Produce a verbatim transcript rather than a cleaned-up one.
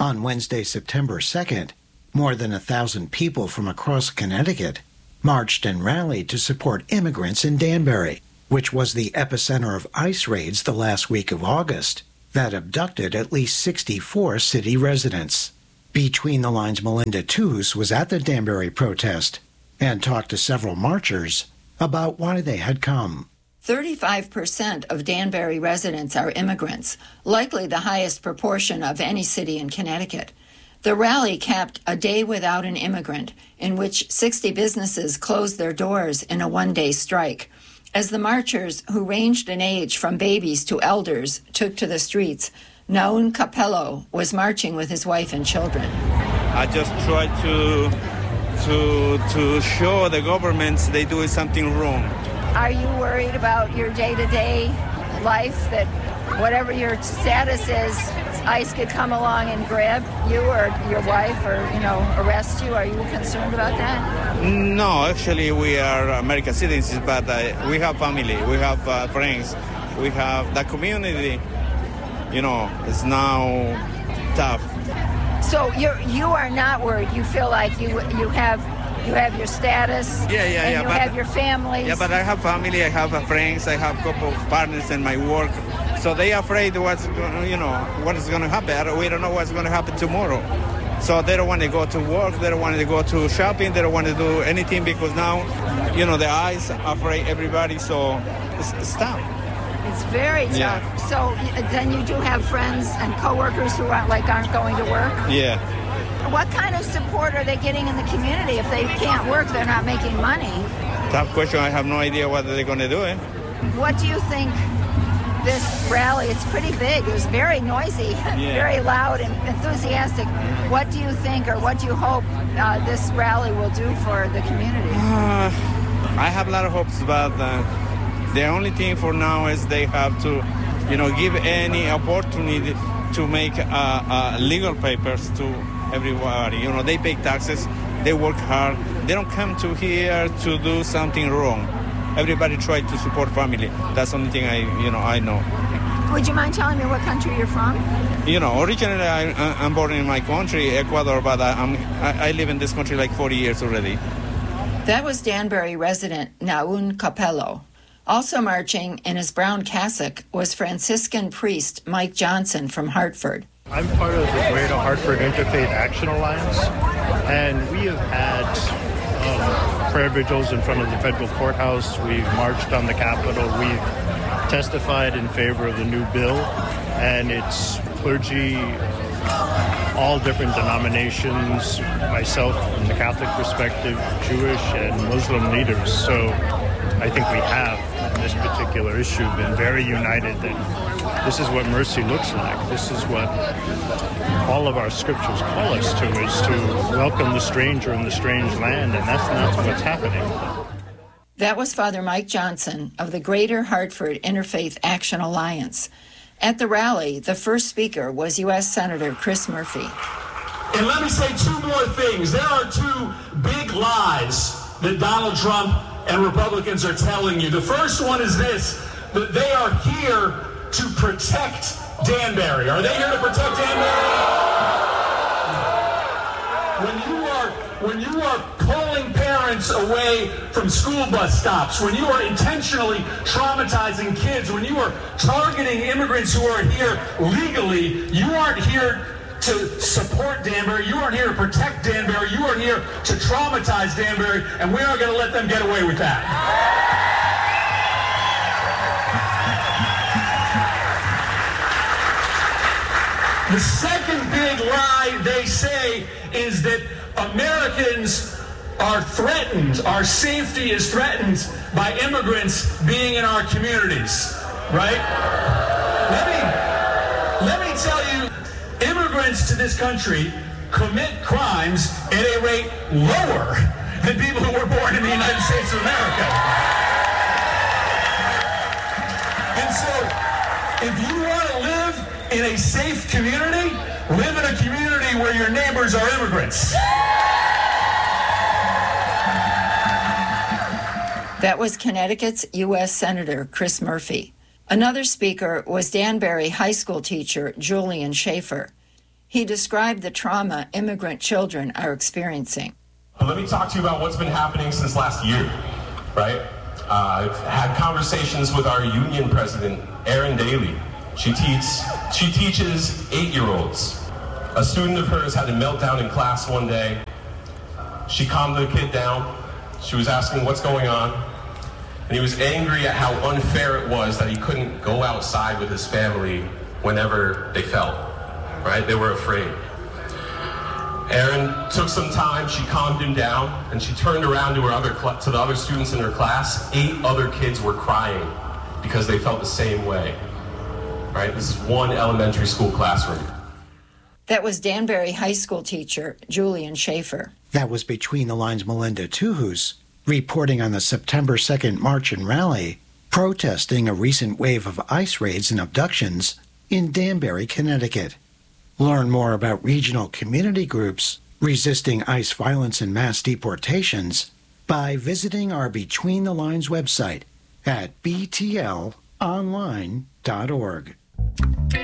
On Wednesday, September second, more than a thousand people from across Connecticut marched and rallied to support immigrants in Danbury, which was the epicenter of ICE raids the last week of August that abducted at least sixty-four city residents. Between the Lines' Melinda Toos was at the Danbury protest and talked to several marchers about why they had come. thirty-five percent of Danbury residents are immigrants, likely the highest proportion of any city in Connecticut. The rally capped a day without an immigrant, in which sixty businesses closed their doors in a one-day strike. As the marchers, who ranged in age from babies to elders, took to the streets, Naun Capello was marching with his wife and children. I just try to to to show the governments they doing something wrong. Are you worried about your day-to-day life, that whatever your status is, ICE could come along and grab you or your wife or, you know, arrest you? Are you concerned about that? No, actually we are American citizens, but uh, we have family, we have uh, friends, we have the community, you know, it's now tough. So you're, you are not worried? You feel like you you have... You have your status, yeah, yeah, and yeah, you but, have your families. Yeah, but I have family, I have uh, friends, I have a couple of partners in my work. So they are afraid what's, you know, what is going to happen. We don't know what's going to happen tomorrow. So they don't want to go to work, they don't want to go to shopping, they don't want to do anything because now, you know, the eyes are afraid everybody, so it's, it's tough. It's very tough. Yeah. So then you do have friends and coworkers who aren't, like, aren't going to work? Yeah. What kind of support are they getting in the community? If they can't work, they're not making money. Tough question. I have no idea what they're going to do. Eh? What do you think this rally, it's pretty big, it was very noisy, yeah. very loud and enthusiastic. What do you think or what do you hope uh, this rally will do for the community? Uh, I have a lot of hopes, but uh, the only thing for now is they have to, you know, give any opportunity to make uh, uh, legal papers to everybody. You know, they pay taxes, they work hard, they don't come to here to do something wrong. Everybody try to support family. That's the only thing I, you know, I know. Would you mind telling me what country you're from? You know, originally I, I'm born in my country, Ecuador, but I, I'm, I live in this country like forty years already. That was Danbury resident Naun Capello. Also marching in his brown cassock was Franciscan priest Mike Johnson from Hartford. I'm part of the Greater Hartford Interfaith Action Alliance, and we have had um, prayer vigils in front of the federal courthouse. We've marched on the Capitol. We've testified in favor of the new bill, and it's clergy, all different denominations, myself from the Catholic perspective, Jewish and Muslim leaders. So I think we have, on this particular issue, been very united that this is what mercy looks like. This is what all of our scriptures call us to, is to welcome the stranger in the strange land, and that's not what's happening. That was Father Mike Johnson of the Greater Hartford Interfaith Action Alliance. At the rally, the first speaker was U S Senator Chris Murphy. And let me say two more things. There are two big lies that Donald Trump and Republicans are telling you. The first one is this, that they are here to protect Danbury. Are they here to protect Danbury? When you are, when you are pulling parents away from school bus stops, when you are intentionally traumatizing kids, when you are targeting immigrants who are here legally, you aren't here to support Danbury. You aren't here to protect Danbury. You are here to traumatize Danbury, and we aren't going to let them get away with that. The second big lie they say is that Americans are threatened, our safety is threatened by immigrants being in our communities, right? Let me, let me tell you, immigrants to this country commit crimes at a rate lower than people who were born in the United States of America. And so, if you want to live in a safe community, live in a community where your neighbors are immigrants. That was Connecticut's U S Senator Chris Murphy. Another speaker was Danbury high school teacher Julian Schaefer. He described the trauma immigrant children are experiencing. But let me talk to you about what's been happening since last year, right? Uh, I've had conversations with our union president, Erin Daly. She, teach, she teaches eight-year-olds. A student of hers had a meltdown in class one day. She calmed the kid down. She was asking what's going on. And he was angry at how unfair it was that he couldn't go outside with his family whenever they felt, right? They were afraid. Erin took some time, she calmed him down, and she turned around to her other cl- to the other students in her class. Eight other kids were crying because they felt the same way, right? This is one elementary school classroom. That was Danbury High School teacher Julian Schaefer. That was Between the Lines' Melinda Tuhus, reporting on the September second march and rally, protesting a recent wave of ICE raids and abductions in Danbury, Connecticut. Learn more about regional community groups resisting ICE violence and mass deportations by visiting our Between the Lines website at b t l online dot org.